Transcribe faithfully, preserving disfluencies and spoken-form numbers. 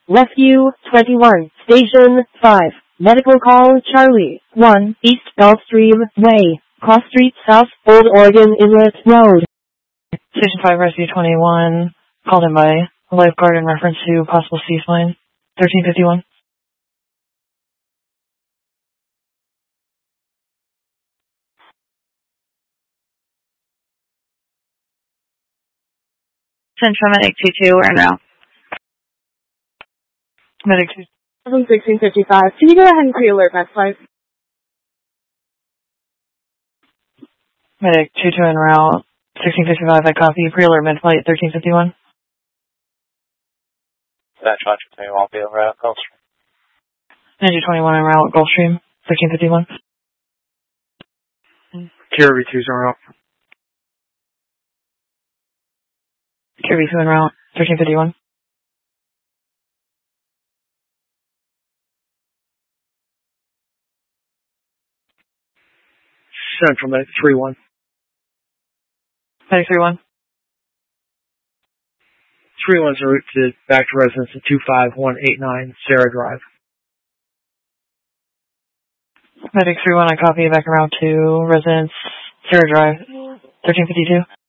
Rescue twenty-one, Station five, Medical Call Charlie one, East Gulfstream Way, Cross Street South, Old Oregon Inlet Road. Station five, Rescue twenty-one, called in by a lifeguard in reference to possible C-spine, thirteen fifty-one. Central Medic two two, we're en route. Medic two. sixteen fifty-five, can you go ahead and pre-alert Best Flight? Medic two two en route, sixteen fifty-five, I copy, pre-alert mid-flight, thirteen fifty-one. That charge may well be over at Gulfstream. ninety twenty-one en route, Gulfstream, thirteen fifty-one. Kirby two's en route. Kirby two en route, thirteen fifty-one. Central Medic three one. Medic three one. three one's en route to back to residence at two five one eight nine Sarah Drive. Medic three one, I copy, back around to residence, Sarah Drive, thirteen fifty-two.